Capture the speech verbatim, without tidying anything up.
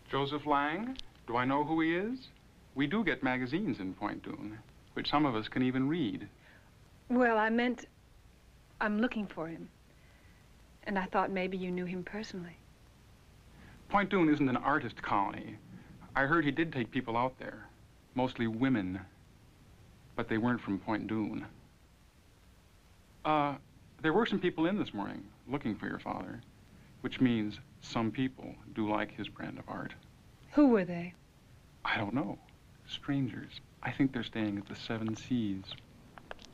Joseph Lang? Do I know who he is? We do get magazines in Point Dume, which some of us can even read. Well, I meant I'm looking for him. And I thought maybe you knew him personally. Point Dume isn't an artist colony. I heard he did take people out there, mostly women. But they weren't from Point Dume. Uh, there were some people in this morning looking for your father, which means some people do like his brand of art. Who were they? I don't know. Strangers. I think they're staying at the Seven Seas.